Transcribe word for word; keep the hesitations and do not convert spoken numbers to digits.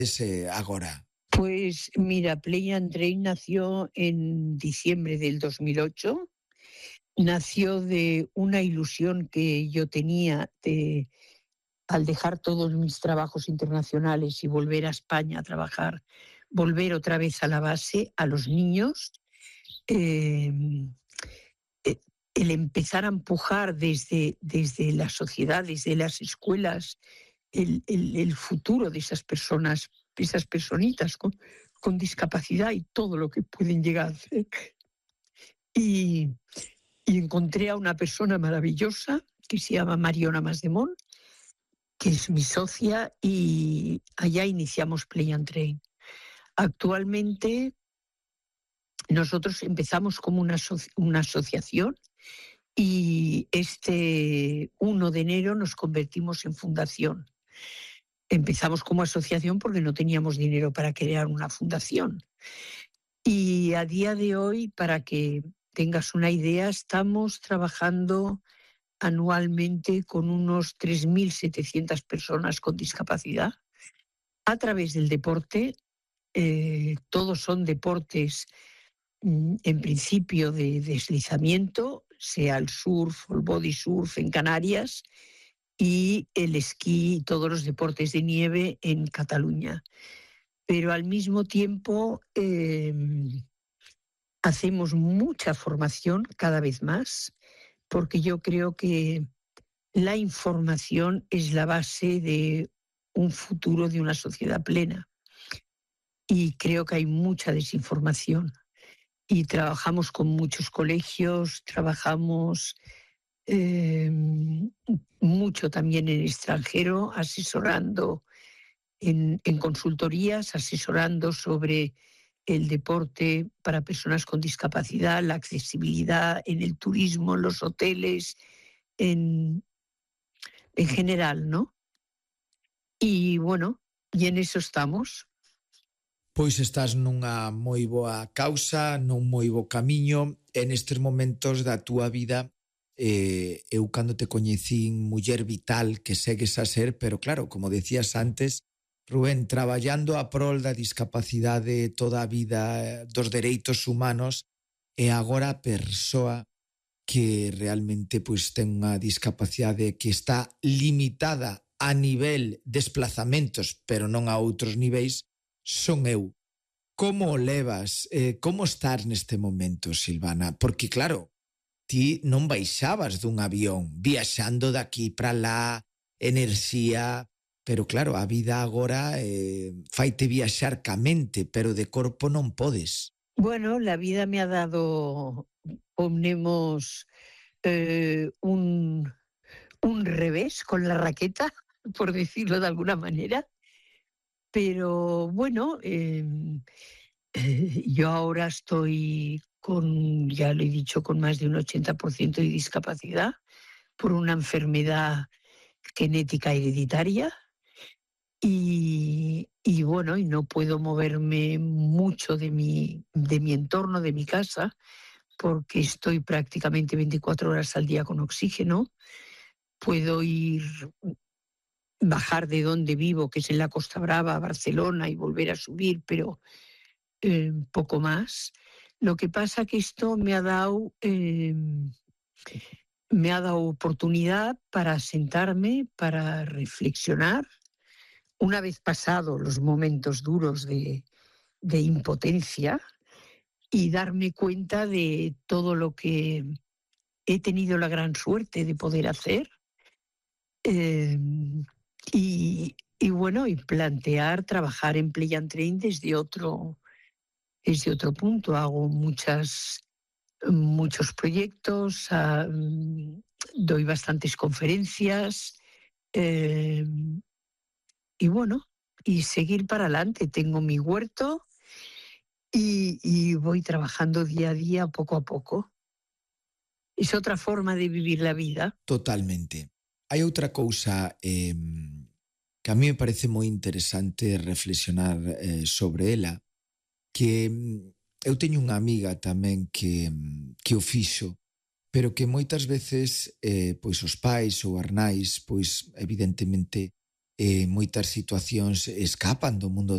eh, agora? Pues mira, Play and Train nació en diciembre del dos mil ocho. Nació de una ilusión que yo tenía de, al dejar todos mis trabajos internacionales y volver a España a trabajar, volver otra vez a la base, a los niños, eh, eh, el empezar a empujar desde, desde la sociedad, desde las escuelas, el, el, el futuro de esas personas, de esas personitas con, con discapacidad y todo lo que pueden llegar a hacer. Y, y encontré a una persona maravillosa que se llama Mariona Masdemont, que es mi socia, y allá iniciamos Play and Train. Actualmente nosotros empezamos como una, aso- una asociación y este uno de enero nos convertimos en fundación. Empezamos como asociación porque no teníamos dinero para crear una fundación. Y a día de hoy, para que tengas una idea, estamos trabajando anualmente con unos tres mil setecientas personas con discapacidad a través del deporte. Eh, todos son deportes, mm, en principio, de deslizamiento, sea el surf o el body surf en Canarias y el esquí y todos los deportes de nieve en Cataluña. Pero al mismo tiempo eh, hacemos mucha formación cada vez más, porque yo creo que la información es la base de un futuro de una sociedad plena. Y creo que hay mucha desinformación. Y trabajamos con muchos colegios, trabajamos eh, mucho también en extranjero, asesorando en, en consultorías, asesorando sobre el deporte para personas con discapacidad, la accesibilidad en el turismo, en los hoteles, en, en general, ¿no? Y bueno, y en eso estamos. Pois estás nunha moi boa causa, nun moi bo camiño, e nestes momentos da túa vida, eh, eu cando te coñecín muller vital que segues a ser, pero claro, como decías antes, Rubén, traballando a prol da discapacidade toda a vida, eh, dos dereitos humanos, e agora persoa que realmente pois ten unha discapacidade que está limitada a nivel desplazamentos, pero non a outros niveis, son eu. Como o levas? Eh, como estás neste momento, Silvana? Porque claro, ti non baixabas dun avión, viaxando daqui para lá, enerxía, pero claro, a vida agora eh, faite viaxar ca mente, pero de corpo non podes. Bueno, la vida me ha dado, ponemos, eh, un, un revés con la raqueta, por decirlo de alguna manera, pero bueno, eh, eh, yo ahora estoy con, ya lo he dicho, con más de un ochenta por ciento de discapacidad por una enfermedad genética hereditaria y, y bueno, y no puedo moverme mucho de mi, de mi entorno, de mi casa, porque estoy prácticamente veinticuatro horas al día con oxígeno. Puedo ir, bajar de donde vivo, que es en la Costa Brava, a Barcelona, y volver a subir, pero eh, poco más. Lo que pasa que esto me ha dado, eh, me ha dado oportunidad para sentarme, para reflexionar, una vez pasados los momentos duros de, de impotencia, y darme cuenta de todo lo que he tenido la gran suerte de poder hacer, eh, y, y bueno, y plantear trabajar en Play and Train desde otro, desde otro punto. Hago muchas, muchos proyectos, uh, doy bastantes conferencias, eh, y bueno, y seguir para adelante. Tengo mi huerto y, y voy trabajando día a día, poco a poco. Es otra forma de vivir la vida. Totalmente. Hai outra cousa eh, que a mí me parece moi interesante reflexionar eh, sobre ela, que eu teño unha amiga tamén que, que o fixo, pero que moitas veces eh, pois os pais ou as nais, pois evidentemente eh, moitas situacións escapan do mundo